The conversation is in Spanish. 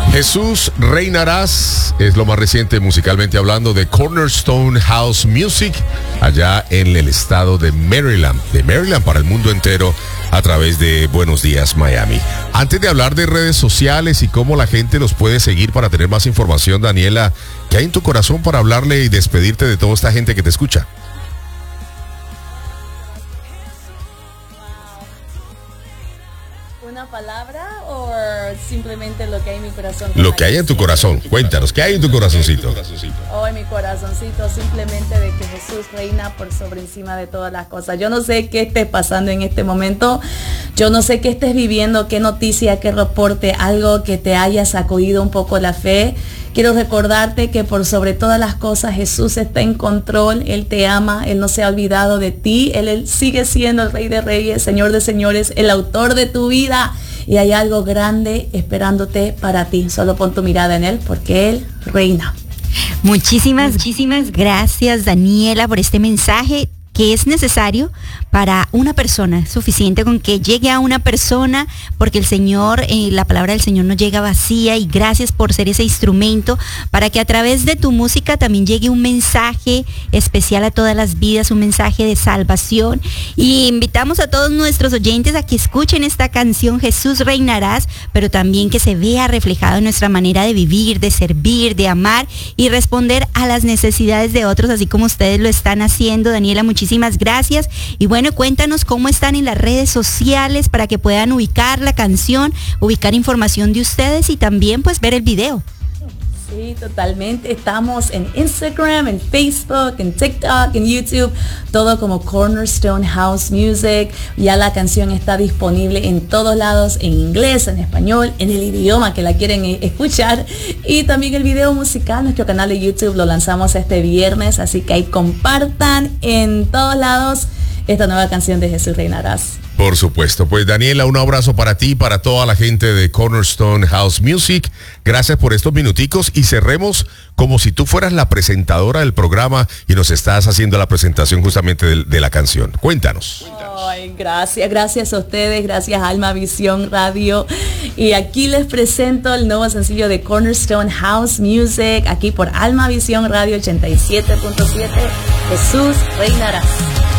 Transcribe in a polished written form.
Jesús Reinarás es lo más reciente musicalmente hablando de Cornerstone House Music allá en el estado de Maryland para el mundo entero a través de Buenos Días Miami. Antes de hablar de redes sociales y cómo la gente los puede seguir para tener más información, Daniela, ¿qué hay en tu corazón para hablarle y despedirte de toda esta gente que te escucha? ¿Una palabra o simplemente lo que hay en mi corazón? Lo que hay en tu corazón. Cuéntanos, ¿qué hay en tu corazoncito? Oh, en mi corazoncito, simplemente de que Jesús reina por sobre encima de todas las cosas. Yo no sé qué estés pasando en este momento. Yo no sé qué estés viviendo, qué noticia, qué reporte, algo que te haya sacudido un poco la fe. Quiero recordarte que por sobre todas las cosas Jesús está en control, Él te ama, Él no se ha olvidado de ti, Él sigue siendo el Rey de Reyes, Señor de Señores, el autor de tu vida, y hay algo grande esperándote para ti. Solo pon tu mirada en Él porque Él reina. Muchísimas gracias, Daniela, por este mensaje que es necesario para una persona. Es suficiente con que llegue a una persona, porque el Señor, la palabra del Señor no llega vacía, y gracias por ser ese instrumento para que a través de tu música también llegue un mensaje especial a todas las vidas, un mensaje de salvación. Y invitamos a todos nuestros oyentes a que escuchen esta canción, Jesús Reinarás, pero también que se vea reflejado en nuestra manera de vivir, de servir, de amar y responder a las necesidades de otros, así como ustedes lo están haciendo. Daniela, muchísimas gracias. Y bueno, cuéntanos cómo están en las redes sociales para que puedan ubicar la canción, ubicar información de ustedes y también pues ver el video. Sí, totalmente. Estamos en Instagram, en Facebook, en TikTok, en YouTube, todo como Cornerstone House Music. Ya la canción está disponible en todos lados, en inglés, en español, en el idioma que la quieren escuchar. Y también el video musical, nuestro canal de YouTube lo lanzamos este viernes, así que ahí compartan en todos lados esta nueva canción de Jesús Reinarás. Por supuesto. Pues Daniela, un abrazo para ti, para toda la gente de Cornerstone House Music. Gracias por estos minuticos y cerremos como si tú fueras la presentadora del programa y nos estás haciendo la presentación justamente de la canción. Cuéntanos. Ay, gracias a ustedes, gracias a Alma Visión Radio. Y aquí les presento el nuevo sencillo de Cornerstone House Music, aquí por Alma Visión Radio 87.7, Jesús Reinarás.